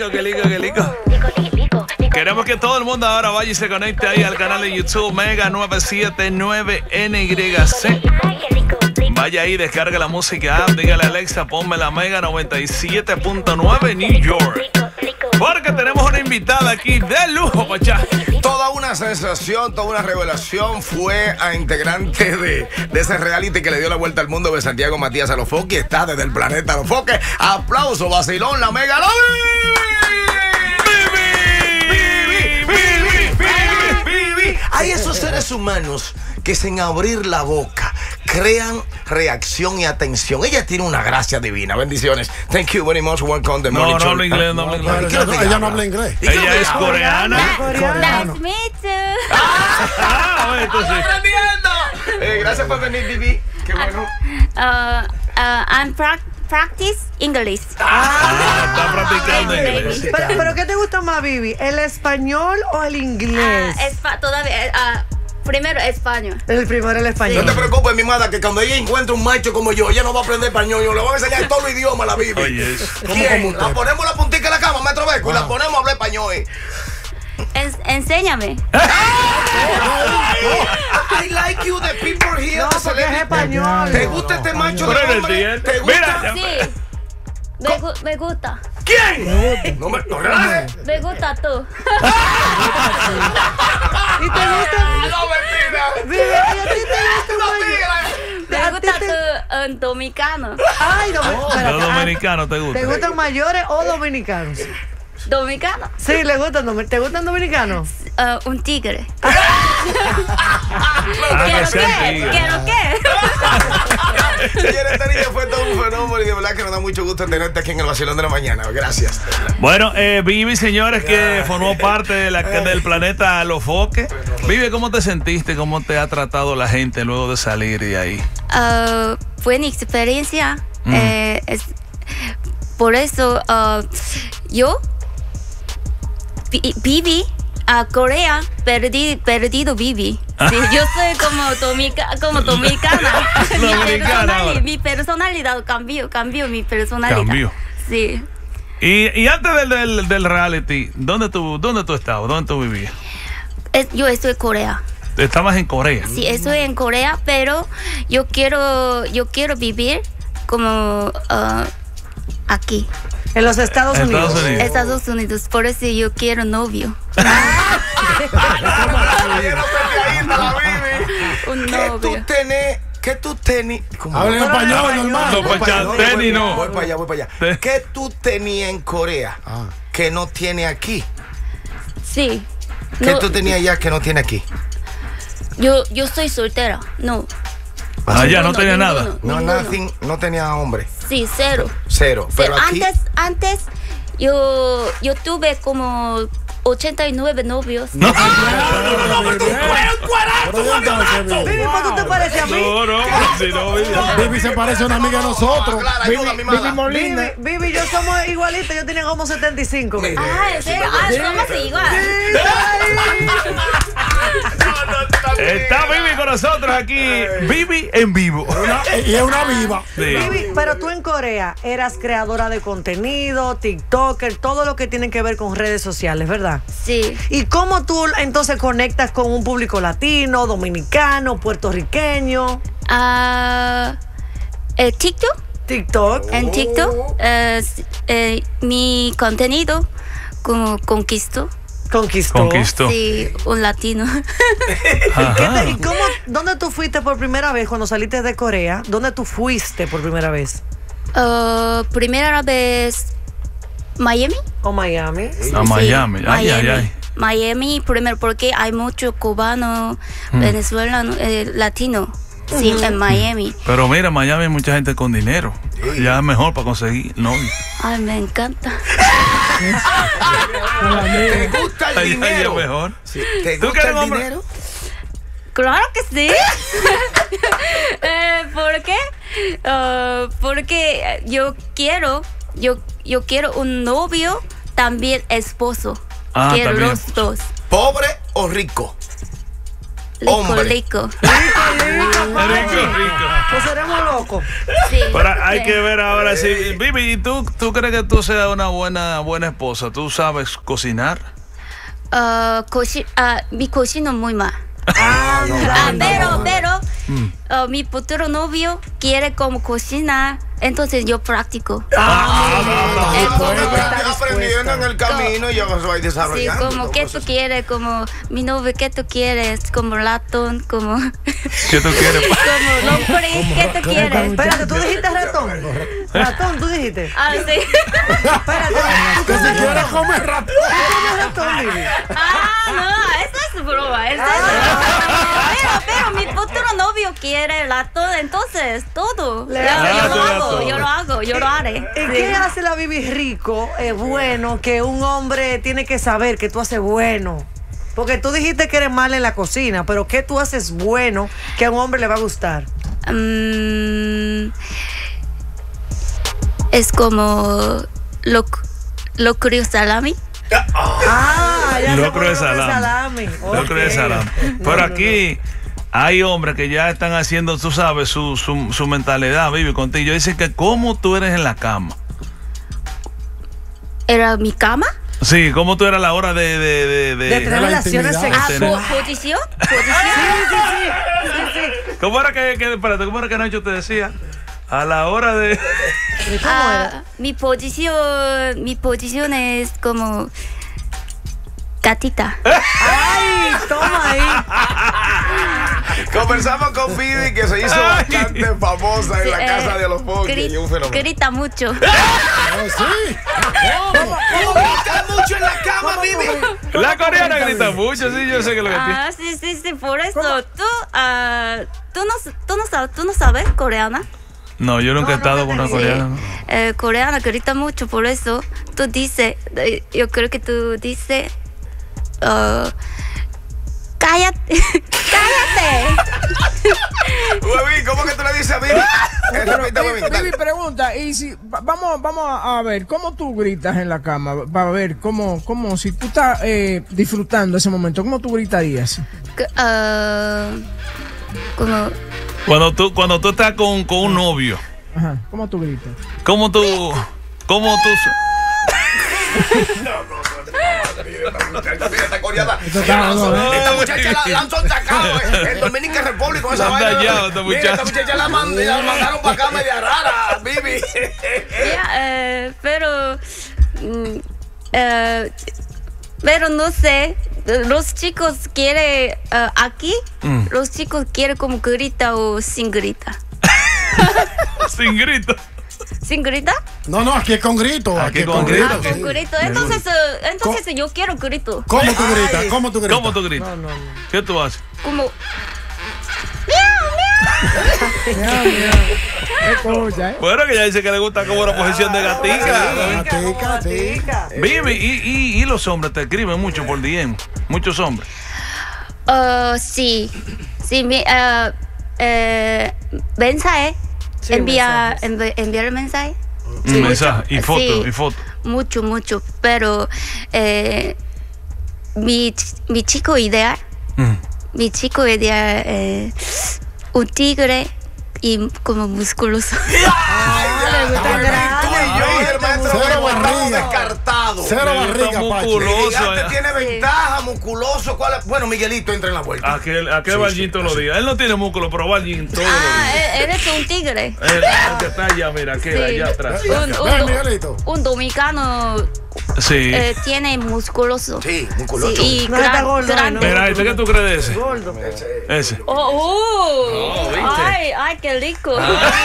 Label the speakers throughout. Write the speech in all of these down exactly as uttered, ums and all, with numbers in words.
Speaker 1: lico, qué lico, qué lico. Queremos que todo el mundo ahora vaya y se conecte ahí al canal de YouTube Mega nueve siete nueve N Y C. Vaya ahí, descarga la música app, dígale a Alexa, ponme la Mega noventa y siete punto nueve New York. Porque tenemos una invitada aquí de lujo, pachá.
Speaker 2: Toda una sensación, toda una revelación fue a integrante de, de ese reality que le dio la vuelta al mundo de Santiago Matías Alofoque. Está desde el planeta Alofoque. Aplauso, vacilón, la Mega la Hay esos seres humanos que sin abrir la boca crean reacción y atención. Ella tiene una gracia divina. Bendiciones. Thank you very much. Welcome to the
Speaker 1: No,
Speaker 2: morning
Speaker 1: no
Speaker 2: show.
Speaker 1: habla inglés, no habla inglés.
Speaker 3: No, ella, no, ella no habla inglés.
Speaker 1: Ella es coreana.
Speaker 4: Nice meet you.
Speaker 1: Ah, bueno, entonces.
Speaker 2: ¡Aprendiendo! Eh, gracias por venir, Vivi. Qué bueno.
Speaker 4: Uh, uh, I'm pra practice English.
Speaker 1: Ah, está practicando
Speaker 4: Baby.
Speaker 1: inglés.
Speaker 5: Pero, pero ¿qué te gusta más, Vivi? ¿El español o el inglés?
Speaker 4: Ah, espa todavía. Uh, primero español.
Speaker 5: El primero el español.
Speaker 2: No te preocupes, mi madre, que cuando ella encuentre un macho como yo, ella no va a aprender español. Yo le voy a enseñar todos los idiomas a la Vivi.
Speaker 1: Oye, eso.
Speaker 2: ¿Quién? La ponemos la puntica en la cama, metro Beco, y la ponemos a hablar español.
Speaker 4: En enséñame.
Speaker 2: I like you, the people here.
Speaker 5: No, porque es español.
Speaker 2: ¿Te gusta este macho de
Speaker 1: Pero
Speaker 2: hombre?
Speaker 1: el
Speaker 2: ¿Te
Speaker 1: Mira,
Speaker 2: gusta?
Speaker 4: Sí. Me, gu me gusta.
Speaker 2: ¿Quién? No me no relajes.
Speaker 4: Me gusta tú.
Speaker 5: ¿Y te gusta?
Speaker 2: No, mentira.
Speaker 5: Vivi, ¿y a ti te gusta
Speaker 2: No,
Speaker 5: mayor?
Speaker 2: mentira.
Speaker 4: Me
Speaker 5: ¿A ti
Speaker 4: gusta
Speaker 5: te-
Speaker 4: tú um, dominicano.
Speaker 5: Ay, no, espérate.
Speaker 1: Los dominicanos te
Speaker 5: ¿Te
Speaker 1: gustan.
Speaker 5: gustan mayores o dominicanos?
Speaker 4: Dominicano.
Speaker 5: Sí, le gustan, domi- ¿te gustan dominicanos?
Speaker 4: Uh, un tigre.
Speaker 1: Ah,
Speaker 4: ¿Quiero
Speaker 1: que sean
Speaker 4: qué?
Speaker 1: tigres.
Speaker 4: ¿Quiero qué?
Speaker 2: Señores, esta niña fue todo un fenómeno y de verdad que nos da mucho gusto tenerte aquí en el Vacilón de la Mañana. Gracias.
Speaker 1: Bueno, eh, Vivi, señores, que formó parte de la, del planeta Alofoque. Vivi, ¿cómo te sentiste? ¿Cómo te ha tratado la gente luego de salir de ahí?
Speaker 4: Uh, buena experiencia.
Speaker 1: Mm.
Speaker 4: Eh, es, por eso uh, yo vi- viví a Corea, perdí, perdido viví. Sí, yo soy como, dominica, como dominicana. mi,
Speaker 1: Dominicana ahora.
Speaker 4: personali- mi personalidad cambió, cambió mi personalidad.
Speaker 1: Cambió.
Speaker 4: Sí.
Speaker 1: Y, y antes del, del, del reality, ¿dónde tú, ¿dónde tú estabas? ¿Dónde tú vivías?
Speaker 4: Es- yo estoy en Corea.
Speaker 1: Estabas en Corea.
Speaker 4: Sí, estoy en Corea, pero yo quiero, yo quiero vivir como uh, aquí,
Speaker 5: En los Estados
Speaker 1: En
Speaker 5: Unidos.
Speaker 1: Estados Unidos.
Speaker 4: Estados Unidos. Por eso yo quiero novio. Un
Speaker 2: ¿Qué tú
Speaker 4: novio.
Speaker 2: tenés? ¿Qué tú tenés? ¿Cómo?
Speaker 3: Habla en español, normal.
Speaker 1: No,
Speaker 2: Voy
Speaker 1: pues
Speaker 2: para allá,
Speaker 1: ya,
Speaker 2: voy
Speaker 1: tenis
Speaker 2: para allá,
Speaker 1: no.
Speaker 2: Voy para allá, voy para allá.
Speaker 1: Te-
Speaker 2: ¿Qué tú tenías en Corea
Speaker 3: Ah.
Speaker 2: que no tiene aquí?
Speaker 4: Sí.
Speaker 2: ¿Qué
Speaker 4: No,
Speaker 2: tú tenías allá que no tiene aquí?
Speaker 4: yo, yo soy soltera. No.
Speaker 1: Allá no
Speaker 4: Ninguno,
Speaker 1: tenía nada.
Speaker 4: ninguno,
Speaker 2: No,
Speaker 4: ninguno.
Speaker 2: nothing, no tenía hombre.
Speaker 4: Sí, cero.
Speaker 2: Cero. Pero
Speaker 4: Cero.
Speaker 2: aquí.
Speaker 4: Antes, antes yo, yo tuve como ochenta y nueve novios.
Speaker 1: No.
Speaker 5: Vivi, ¿cómo tú te pareces a mí?
Speaker 1: No, no, si no, Vivi.
Speaker 3: Vivi se parece a una amiga de nosotros.
Speaker 2: Clara,
Speaker 3: Vivi,
Speaker 2: ayuda, mi
Speaker 3: Vivi
Speaker 2: mala.
Speaker 3: Molina.
Speaker 5: Vivi, Vivi, yo somos igualitos, yo tenía como setenta y cinco.
Speaker 2: Mira.
Speaker 4: Ah, ¿en serio? Ah, somos igual.
Speaker 1: Está Vivi con nosotros aquí. Vivi en vivo.
Speaker 3: Una- y es una viva.
Speaker 1: Sí.
Speaker 5: Vivi, pero tú en Corea eras creadora de contenido, TikToker, todo lo que tiene que ver con redes sociales, ¿verdad?
Speaker 4: Sí.
Speaker 5: ¿Y cómo tú entonces conectas con un público latino, dominicano, puertorriqueño?
Speaker 4: Ah, eh, TikTok.
Speaker 5: TikTok.
Speaker 4: En TikTok, eh, s- eh, mi contenido como conquistó.
Speaker 5: Conquistó.
Speaker 1: Conquistó.
Speaker 4: Sí, un latino.
Speaker 5: ¿Qué
Speaker 1: Ajá.
Speaker 5: te- ¿Y cómo, dónde tú fuiste por primera vez cuando saliste de Corea? ¿Dónde tú fuiste por primera vez?
Speaker 4: Uh, primera vez, Miami.
Speaker 5: ¿O Miami?
Speaker 1: A
Speaker 4: Sí,
Speaker 1: Miami. Ay, ay, ay.
Speaker 4: Miami, primero porque hay mucho cubano,
Speaker 1: Mm.
Speaker 4: venezolano, eh, latino. Sí, en Miami.
Speaker 1: Pero mira, en Miami hay mucha gente con dinero. Ya es mejor para conseguir novio.
Speaker 4: Ay, me encanta.
Speaker 2: ¿Te gusta el
Speaker 1: Allá es
Speaker 2: dinero?
Speaker 1: mejor.
Speaker 2: Sí. ¿Te
Speaker 1: ¿Tú
Speaker 2: gusta
Speaker 1: quieres
Speaker 2: el
Speaker 1: hombre?
Speaker 2: dinero?
Speaker 4: Claro que sí. eh, ¿Por qué? Ah, porque yo quiero, yo, yo quiero un novio, también esposo.
Speaker 1: Ah,
Speaker 4: quiero
Speaker 1: también
Speaker 4: los dos.
Speaker 2: ¿Pobre o rico? hombre.
Speaker 4: rico.
Speaker 1: Rico, rico.
Speaker 5: Pues seremos locos.
Speaker 4: Sí,
Speaker 1: Pero hay
Speaker 4: sí.
Speaker 1: que ver ahora si. Vivi, ¿y tú, tú crees que tú seas una buena, buena esposa? ¿Tú sabes cocinar?
Speaker 4: Ah, coci- ah, mi cocina muy mal.
Speaker 5: Ah, no,
Speaker 4: Ah,
Speaker 5: no,
Speaker 4: pero,
Speaker 5: no.
Speaker 4: pero, ah, mi futuro novio quiere como cocinar, entonces yo practico.
Speaker 2: Ah,
Speaker 4: Eh,
Speaker 2: no,
Speaker 4: como-
Speaker 2: no,
Speaker 5: está
Speaker 2: estás aprendiendo en el camino y ya vas a ir
Speaker 4: Sí,
Speaker 2: desarrollando.
Speaker 4: como
Speaker 2: ¿no?
Speaker 4: que
Speaker 2: Cosas.
Speaker 4: tú quieres, como mi novio que tú quieres, como ratón, como, como
Speaker 1: ¿Qué tú quieres?
Speaker 4: lombriz, ¿qué tú quieres?
Speaker 5: Espérate, tú dijiste ratón. Ratón, tú dijiste.
Speaker 4: Ah, sí.
Speaker 5: Espérate, ¿tú
Speaker 3: Que si
Speaker 5: comes
Speaker 3: quieres
Speaker 5: ratón?
Speaker 3: comer rato.
Speaker 5: ¿Tú comes ratón, Vivi?
Speaker 4: Ah, no, eso es broma, eso es pero, pero mi futuro novio quiere ratón, entonces todo.
Speaker 5: Le-
Speaker 4: Yo,
Speaker 5: Ah,
Speaker 4: yo
Speaker 1: tú
Speaker 4: lo
Speaker 1: le
Speaker 4: hago,
Speaker 1: todo.
Speaker 4: yo lo hago, yo lo haré.
Speaker 5: ¿Y
Speaker 4: Sí.
Speaker 5: qué hace la Vivi rico? Es bueno que un hombre tiene que saber que tú haces bueno. Porque tú dijiste que eres mal en la cocina, pero ¿qué tú haces bueno que a un hombre le va a gustar?
Speaker 4: Mm, es como lo, locrio salami.
Speaker 5: Ah, ya
Speaker 1: Locro
Speaker 5: se
Speaker 1: de
Speaker 5: fue
Speaker 1: salami.
Speaker 5: salami.
Speaker 1: Locro de
Speaker 5: Ok.
Speaker 1: salami.
Speaker 5: No,
Speaker 1: Pero
Speaker 5: no,
Speaker 1: aquí hay hombres que ya están haciendo, tú sabes, su, su, su mentalidad, Vivi, contigo. Yo dicen que cómo tú eres en la cama.
Speaker 4: ¿Era mi cama?
Speaker 1: Sí, cómo tú eras a la hora de... De, de,
Speaker 5: De tener
Speaker 3: la
Speaker 5: relaciones
Speaker 3: intimidad.
Speaker 4: Ah,
Speaker 5: sexuales.
Speaker 4: po- posición,
Speaker 5: Sí,
Speaker 4: posición.
Speaker 5: sí, sí, sí, sí.
Speaker 1: ¿Cómo era que, que, espérate, ¿cómo era que Nacho te decía? A la hora de...
Speaker 5: ¿Y cómo
Speaker 4: Ah,
Speaker 5: era?
Speaker 4: mi posición, mi posición es como gatita.
Speaker 5: Ay, toma ahí.
Speaker 2: Conversamos con Vivi, que se hizo
Speaker 1: Ay.
Speaker 2: bastante famosa en la
Speaker 4: Eh,
Speaker 2: casa de los Fonky.
Speaker 4: gri-
Speaker 2: Y un fenómeno.
Speaker 4: Grita mucho.
Speaker 3: Oh, sí.
Speaker 2: ¿Cómo gritas mucho en la cama, Vivi?
Speaker 1: La coreana grita mucho, sí, yo sé que lo que tiene.
Speaker 4: Ah, sí, sí, sí, por eso. Tú, ah, tú, no, tú, no sabes, tú no sabes coreana.
Speaker 1: No, yo nunca he
Speaker 5: No,
Speaker 1: estado
Speaker 5: no
Speaker 1: con una
Speaker 5: te-
Speaker 1: coreana. ¿no?
Speaker 4: Eh, coreana grita mucho, por eso tú dices, eh, yo creo que tú dices, ah, cállate, cállate.
Speaker 2: Huevín, ¿cómo que tú le dices a Vivi? Eh, repita, Huevín, dale.
Speaker 6: Vivi pregunta, y si va- vamos, vamos a a ver, ¿cómo tú gritas en la cama? Para ver cómo, cómo si tú estás eh, disfrutando ese momento, ¿cómo tú gritarías?
Speaker 4: Que, ah, como,
Speaker 1: Cuando tú, cuando tú estás con, con un novio,
Speaker 6: Ajá, ¿cómo tú gritas?
Speaker 1: ¿cómo tú... ¿Cómo tú...
Speaker 2: Mira, esta coreana.
Speaker 6: Esto está bueno, ¿eh?
Speaker 2: Esta muchacha la, la han sacado en Dominica Republic con esa
Speaker 1: La han
Speaker 2: vaina.
Speaker 1: dañado, esta
Speaker 2: Mira, esta
Speaker 1: muchacha.
Speaker 2: muchacha la, mand- la mandaron para acá media rara, Vivi.
Speaker 4: ya, eh, pero, mm, eh, pero no sé. Los chicos quieren ah, aquí,
Speaker 1: Mm.
Speaker 4: los chicos quieren como grita o sin grita.
Speaker 1: Sin grito.
Speaker 4: ¿Sin grita?
Speaker 3: No, no, aquí es con grito.
Speaker 1: Aquí
Speaker 3: Aquí es
Speaker 1: con
Speaker 3: con
Speaker 1: grito.
Speaker 4: Ah,
Speaker 3: grito.
Speaker 4: con
Speaker 3: sí.
Speaker 4: grito. Entonces, eh, entonces yo quiero grito.
Speaker 3: ¿Cómo tú gritas? ¿Cómo tú gritas?
Speaker 1: ¿Cómo tú gritas?
Speaker 5: No, no, no.
Speaker 1: ¿Qué tú haces?
Speaker 4: Como,
Speaker 6: Escucha, ¿eh?
Speaker 1: Bueno, que ella dice que le gusta como una posición de gatica.
Speaker 3: Gatica, sí.
Speaker 5: Gatica.
Speaker 1: Vivi, y, y, y los hombres te escriben mucho por D M. Muchos hombres.
Speaker 4: uh, sí, sí, mi, uh, eh, mensaje,
Speaker 5: Sí,
Speaker 4: envía,
Speaker 5: mensajes.
Speaker 4: envi- enviar el mensaje.
Speaker 1: Un mensaje. Y
Speaker 4: Sí.
Speaker 1: foto, y foto.
Speaker 4: Mucho, mucho, pero eh, mi, ch- mi chico ideal,
Speaker 1: Mm.
Speaker 4: mi chico ideal, eh, un tigre y como musculoso.
Speaker 5: le gusta
Speaker 2: Huevín, tú y yo,
Speaker 5: grande.
Speaker 2: el maestro,
Speaker 3: Cero
Speaker 2: Huevín, estamos
Speaker 3: barriga.
Speaker 2: descartados.
Speaker 3: Cero
Speaker 1: Me gusta
Speaker 3: barriga, Pachi.
Speaker 1: musculoso.
Speaker 2: Gigante
Speaker 1: eh.
Speaker 2: tiene ventaja, musculoso. ¿Cuál es? Bueno, Miguelito entra en la vuelta.
Speaker 1: Aquel, aquel va al gym todos los días. Él no tiene músculo, pero va al gym todos los
Speaker 4: Ah,
Speaker 1: días.
Speaker 4: e- eres un tigre.
Speaker 1: El, el que está allá, mira, aquel
Speaker 4: Sí.
Speaker 1: allá atrás.
Speaker 4: Un, un
Speaker 3: Ven,
Speaker 4: do-
Speaker 3: Miguelito.
Speaker 4: un dominicano
Speaker 1: Sí.
Speaker 4: eh, tiene musculoso.
Speaker 2: Sí, musculoso.
Speaker 4: Sí, y
Speaker 5: No está
Speaker 4: gran-
Speaker 5: gordo,
Speaker 4: grande.
Speaker 5: ¿no?
Speaker 1: Mira, ¿este qué tú crees de ese?
Speaker 5: Gordo.
Speaker 1: Ese.
Speaker 4: Oh, uh, ay, ay, qué rico.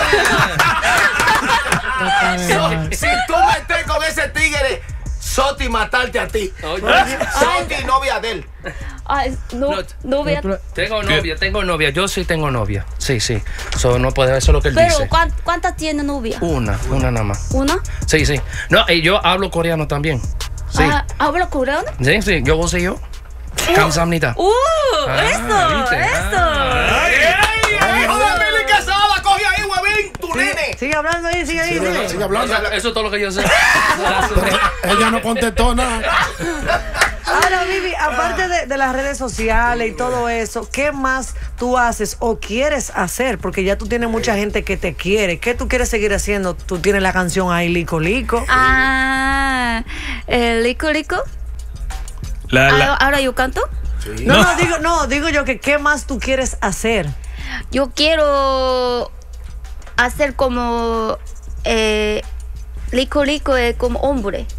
Speaker 2: Si tú metes con ese tigre, Soti matarte a ti. Soti novia de él.
Speaker 4: Ay, no, no voy a-
Speaker 7: Tengo novia, tengo novia. Yo sí tengo novia. Sí, sí. So, no puede, eso es lo que él
Speaker 4: Pero,
Speaker 7: dice.
Speaker 4: ¿cuán- ¿cuántas tiene novia?
Speaker 7: Una, una nada más.
Speaker 4: ¿Una?
Speaker 7: Sí, sí. No, y yo hablo coreano también. Sí.
Speaker 4: Ah, ¿habla coreano?
Speaker 7: Sí, sí. Yo voy yo. 감사합니다.
Speaker 4: ¡Uh!
Speaker 7: Ah,
Speaker 4: ¡Eso!
Speaker 7: ¿viste?
Speaker 4: ¡Eso!
Speaker 2: ¡Ay, ay, ay! ¡Hijo de Billy Quesada! ¡Coge ahí, huevín! ¡Tu nene!
Speaker 5: Sigue hablando ahí, sigue ahí.
Speaker 3: Sigue,
Speaker 5: sigue.
Speaker 3: sigue hablando.
Speaker 7: Eso es todo lo que yo sé.
Speaker 3: Ella no contestó nada.
Speaker 5: Ahora, Vivi, aparte de, de las redes sociales y todo eso, ¿qué más tú haces o quieres hacer? Porque ya tú tienes mucha gente que te quiere. ¿Qué tú quieres seguir haciendo? Tú tienes la canción ahí, Lico Lico.
Speaker 4: Ah, eh, Lico Lico.
Speaker 1: La, la-
Speaker 4: Ahora, ahora yo canto.
Speaker 5: No, no, digo, no, digo yo que ¿qué más tú quieres hacer?
Speaker 4: Yo quiero hacer como eh, Lico Lico es como hombre.